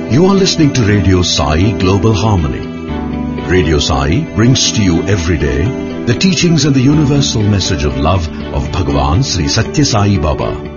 You are listening to Radio Sai Global Harmony. Radio Sai brings to you every day the teachings and the universal message of love of Bhagavan Sri Satya Sai Baba.